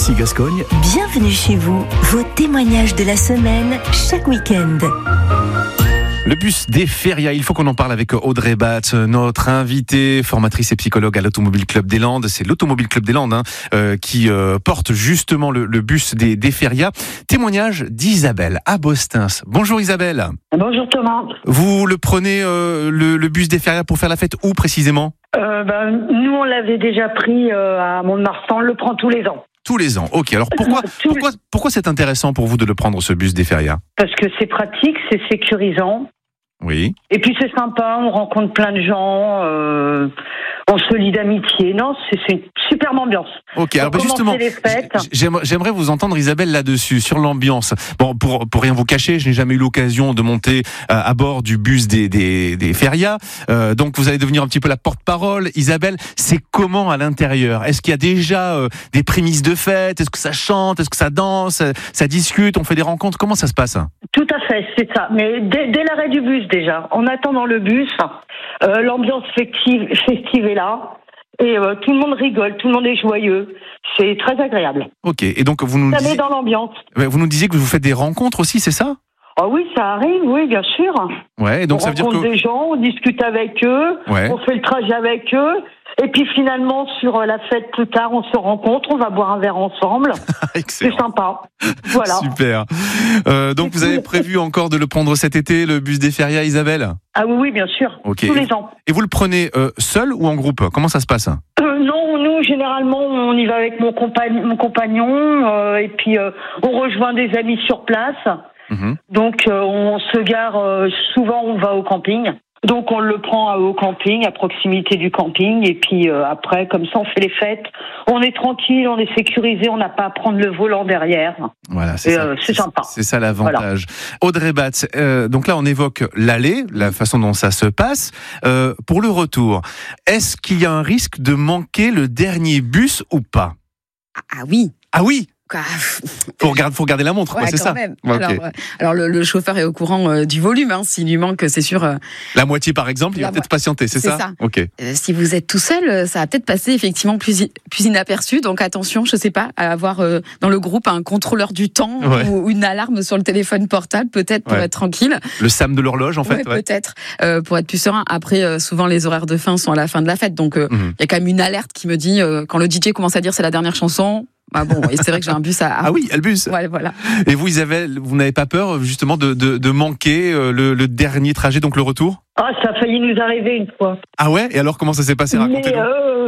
Ici Gascogne. Bienvenue chez vous. Vos témoignages de la semaine, chaque week-end. Le bus des Ferias, il faut qu'on en parle avec Audrey Batz, notre invitée, formatrice et psychologue à l'Automobile Club des Landes. C'est l'Automobile Club des Landes qui porte justement le bus des Ferias. Témoignage d'Isabelle à Bostens. Bonjour Isabelle. Bonjour Thomas. Vous le prenez le bus des Ferias pour faire la fête où précisément ? Nous on l'avait déjà pris à Mont-de-Marsan, on le prend tous les ans. Tous les ans, ok. Alors pourquoi c'est intéressant pour vous de le prendre ce bus des Ferias ? Parce que c'est pratique, c'est sécurisant. Oui. Et puis c'est sympa, on rencontre plein de gens, on se lie d'amitié. Non, c'est une superbe ambiance. Ok, alors justement, j'aimerais vous entendre Isabelle là-dessus, sur l'ambiance. Bon, pour rien vous cacher, je n'ai jamais eu l'occasion de monter à bord du bus des Ferias. Donc vous allez devenir un petit peu la porte-parole. Isabelle, c'est comment à l'intérieur ? Est-ce qu'il y a déjà des prémices de fête ? Est-ce que ça chante ? Est-ce que ça danse ? Ça discute ? On fait des rencontres ? Comment ça se passe ? Tout à fait, c'est ça. Mais dès l'arrêt du bus déjà, on attend dans le bus, l'ambiance festive est là. Et tout le monde rigole, tout le monde est joyeux. C'est très agréable. Ok, et donc vous nous disiez... dans l'ambiance. Vous nous disiez que vous faites des rencontres aussi, c'est ça ? Ah oui, ça arrive, oui, bien sûr. Ouais, et donc ça veut dire que... On rencontre des gens, on discute avec eux, on fait le trajet avec eux. Et puis finalement, sur la fête plus tard, on se rencontre, on va boire un verre ensemble. C'est sympa. Voilà. Super. Donc vous avez prévu encore de le prendre cet été, le bus des Ferias, Isabelle ? Ah oui, bien sûr. Okay. Tous les ans. Et vous le prenez seul ou en groupe ? Comment ça se passe ? Non, nous généralement on y va avec mon compagnon et puis on rejoint des amis sur place. Donc on se gare, souvent on va au camping. Donc on le prend au camping, à proximité du camping, et puis après, comme ça, on fait les fêtes. On est tranquille, on est sécurisé, on n'a pas à prendre le volant derrière. Voilà, c'est sympa. C'est ça l'avantage. Voilà. Audrey Batz, donc là on évoque l'aller, la façon dont ça se passe. Pour le retour, est-ce qu'il y a un risque de manquer le dernier bus ou pas ? Ah oui. Ah oui. Faut regarder la montre, c'est ça. Même. Okay. Alors le chauffeur est au courant du volume. S'il lui manque, c'est sûr. La moitié, par exemple, il va peut-être patienter, c'est ça. Ok. Si vous êtes tout seul, ça va peut-être passer effectivement plus inaperçu. Donc attention, je sais pas, à avoir dans le groupe un contrôleur du temps ou une alarme sur le téléphone portable, peut-être pour être tranquille. Le SAM de l'horloge, en fait. Peut-être pour être plus serein. Après, souvent les horaires de fin sont à la fin de la fête, donc il y a quand même une alerte qui me dit quand le DJ commence à dire c'est la dernière chanson. Ah bon, et c'est vrai que j'ai un bus à... Ah oui, il y a le bus. Ouais, voilà. Et vous, Isabelle, vous n'avez pas peur justement de manquer le dernier trajet, donc le retour ? Ah, ça a failli nous arriver une fois. Ah ouais ? Et alors, comment ça s'est passé ? Racontez-nous.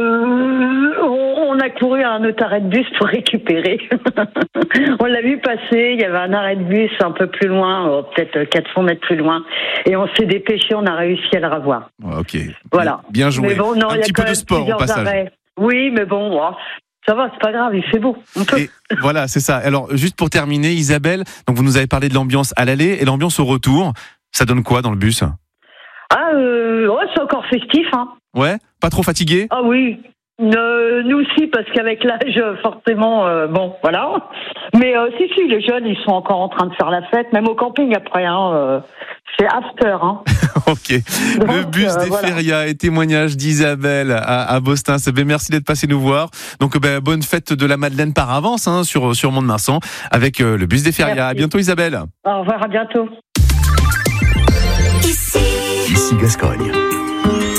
On a couru à un autre arrêt de bus pour récupérer. On l'a vu passer, il y avait un arrêt de bus un peu plus loin, peut-être 400 mètres plus loin, et on s'est dépêché, on a réussi à le revoir. Ok. Voilà. Bien joué. Mais bon, non, un petit peu de sport au passage. Arrêts. Oui, mais bon... Ça va, c'est pas grave, il fait beau. Et voilà, c'est ça. Alors, juste pour terminer, Isabelle, donc vous nous avez parlé de l'ambiance à l'aller et l'ambiance au retour. Ça donne quoi dans le bus ? C'est encore festif, hein. Ouais ? Pas trop fatigué ? Ah oui. Nous aussi, parce qu'avec l'âge, forcément, voilà. Mais si, les jeunes, ils sont encore en train de faire la fête, même au camping après, c'est after, hein. Ok. Donc, le bus des Ferias et témoignage d'Isabelle à Bostens. Merci d'être passé nous voir. Donc, bonne fête de la Madeleine par avance, sur Mont-de-Marsan, avec le bus des Ferias. À bientôt, Isabelle. Au revoir, à bientôt. Ici Gascogne.